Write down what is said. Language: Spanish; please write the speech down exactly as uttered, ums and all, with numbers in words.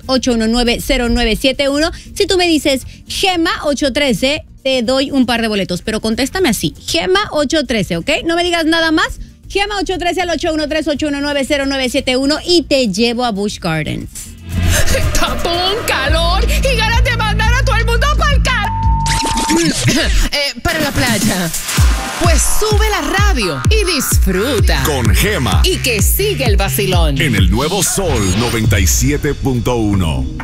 ocho uno nueve, cero nueve siete uno. Si tú me dices Gema ocho trece, te doy un par de boletos, pero contéstame así, Gema ocho trece, ¿ok? No me digas nada más. Gema ocho trece al ocho uno tres, ocho uno nueve, cero nueve siete uno y te llevo a Busch Gardens. Tapón, calor y ganas de mandar a todo el mundo para el car... eh, para la playa. Pues sube la radio y disfruta. Con Gema. Y que sigue el vacilón. En el nuevo Sol noventa y siete punto uno.